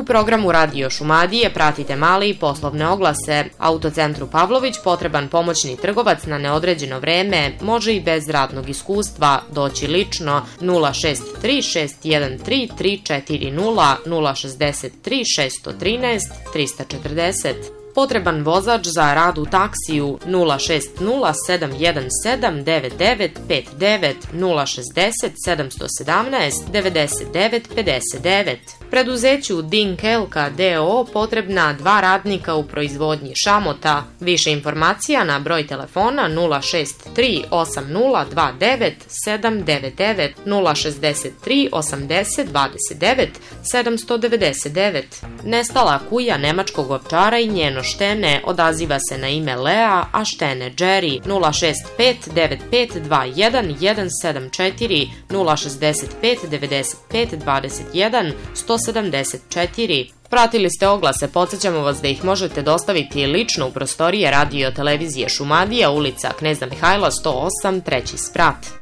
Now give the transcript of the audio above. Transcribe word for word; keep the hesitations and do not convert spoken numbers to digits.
programu Radio Šumadije pratite male i poslovne oglase. Autocentru Pavlović potreban pomoćni trgovac na neodređeno vreme može i bez radnog iskustva doći lično nula šest tri šest jedan tri tri četiri nula nula šest tri šest jedan tri tri četiri nula. Potreban vozač za rad u taksiju nula šest nula sedam jedan sedam devet devet pet devet nula šest nula sedam jedan sedam devet devet pet devet. Preduzeću Dink Elka d o o potrebna dva radnika u proizvodnji šamota. Više informacija na broj telefona nula šest tri osam nula dva devet sedam devet devet nula šest tri osamdeset dvadeset devet sedamsto devedeset devet. Nestala kuja nemačkog ovčara i njeno štene odaziva se na ime Lea, a štene Jerry nula šest pet devet pet dva jedan jedan sedam četiri nula šest pet devedeset pet dvadeset jedan sto sedamdeset četiri. Pratili ste oglase, podsjećamo vas da ih možete dostaviti lično u prostorije Radio televizije Šumadija, ulica Kneza Mihajla sto osam, treći sprat.